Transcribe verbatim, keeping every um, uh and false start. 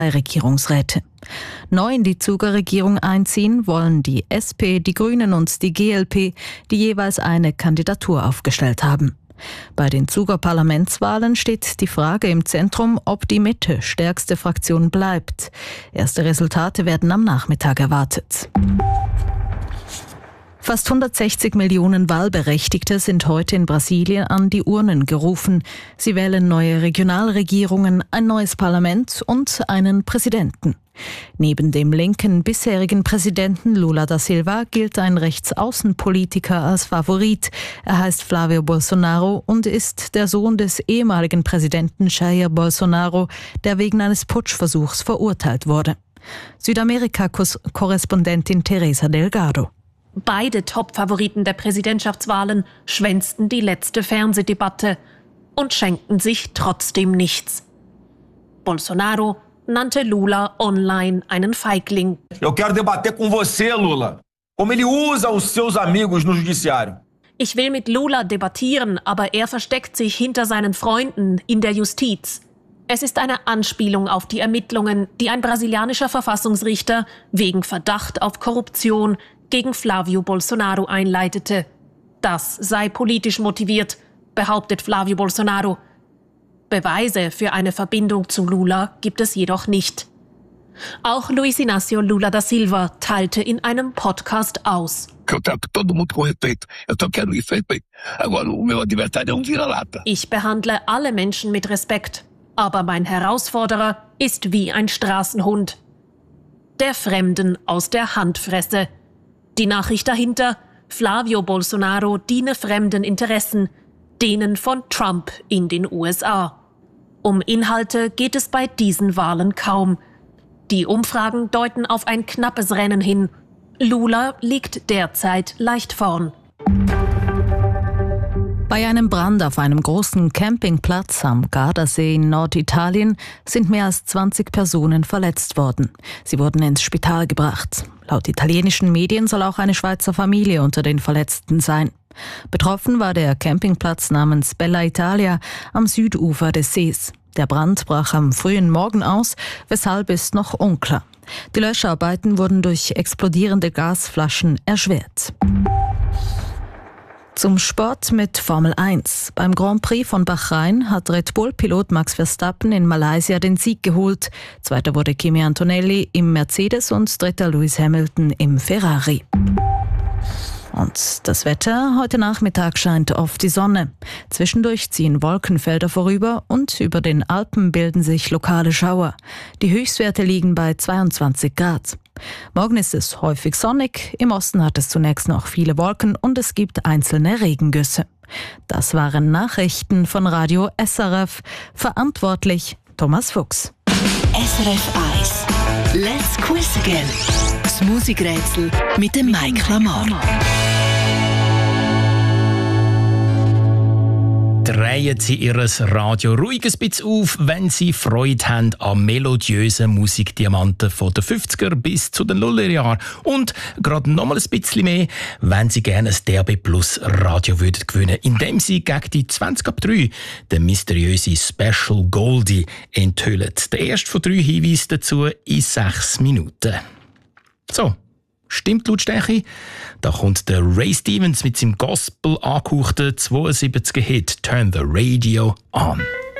Regierungsräte. Neu in die Zuger-Regierung einziehen wollen die S P, die Grünen und die G L P, die jeweils eine Kandidatur aufgestellt haben. Bei den Zuger Parlamentswahlen steht die Frage im Zentrum, ob die Mitte stärkste Fraktion bleibt. Erste Resultate werden am Nachmittag erwartet. Fast hundertsechzig Millionen Wahlberechtigte sind heute in Brasilien an die Urnen gerufen. Sie wählen neue Regionalregierungen, ein neues Parlament und einen Präsidenten. Neben dem linken bisherigen Präsidenten Lula da Silva gilt ein Rechtsaußenpolitiker als Favorit. Er heißt Flávio Bolsonaro und ist der Sohn des ehemaligen Präsidenten Jair Bolsonaro, der wegen eines Putschversuchs verurteilt wurde. Südamerika-Korrespondentin Teresa Delgado. Beide Top-Favoriten der Präsidentschaftswahlen schwänzten die letzte Fernsehdebatte und schenkten sich trotzdem nichts. Bolsonaro nannte Lula online einen Feigling. Eu quero debater com você, Lula. Como ele usa os seus amigos no judiciário. Ich will mit Lula debattieren, aber er versteckt sich hinter seinen Freunden in der Justiz. Es ist eine Anspielung auf die Ermittlungen, die ein brasilianischer Verfassungsrichter wegen Verdacht auf Korruption gegen Flávio Bolsonaro einleitete. Das sei politisch motiviert, behauptet Flávio Bolsonaro. Beweise für eine Verbindung zu Lula gibt es jedoch nicht. Auch Luiz Inácio Lula da Silva teilte in einem Podcast aus. Ich behandle alle Menschen mit Respekt, aber mein Herausforderer ist wie ein Straßenhund, der Fremden aus der Hand fresse. Die Nachricht dahinter: Flávio Bolsonaro diene fremden Interessen, denen von Trump in den U S A. Um Inhalte geht es bei diesen Wahlen kaum. Die Umfragen deuten auf ein knappes Rennen hin. Lula liegt derzeit leicht vorn. Bei einem Brand auf einem großen Campingplatz am Gardasee in Norditalien sind mehr als zwanzig Personen verletzt worden. Sie wurden ins Spital gebracht. Laut italienischen Medien soll auch eine Schweizer Familie unter den Verletzten sein. Betroffen war der Campingplatz namens Bella Italia am Südufer des Sees. Der Brand brach am frühen Morgen aus, weshalb ist noch unklar. Die Löscharbeiten wurden durch explodierende Gasflaschen erschwert. Zum Sport mit Formel eins. Beim Grand Prix von Bahrain hat Red Bull-Pilot Max Verstappen in Malaysia den Sieg geholt. Zweiter wurde Kimi Antonelli im Mercedes und dritter Lewis Hamilton im Ferrari. Und das Wetter: Heute Nachmittag scheint oft die Sonne. Zwischendurch ziehen Wolkenfelder vorüber und über den Alpen bilden sich lokale Schauer. Die Höchstwerte liegen bei zweiundzwanzig Grad. Morgen ist es häufig sonnig, im Osten hat es zunächst noch viele Wolken und es gibt einzelne Regengüsse. Das waren Nachrichten von Radio S R F. Verantwortlich Thomas Fuchs. S R F eins. Let's Quiz Again. Das Musikrätsel mit dem Mike Lamar. Drehen Sie Ihr Radio ruhig ein bisschen auf, wenn Sie Freude haben an melodiösen Musikdiamanten von den fünfziger bis zu den Nullerjahren. Und gerade noch mal ein bisschen mehr, wenn Sie gerne ein D A B Plus Radio würden gewinnen, indem Sie gegen die zwanzig ab drei den mysteriösen Special Goldie enthüllen. Der erste von drei Hinweisen dazu in sechs Minuten. So. Stimmt die Lautstärke? Da kommt der Ray Stevens mit seinem Gospel angehauchten zweiundsiebziger Hit «Turn the Radio On».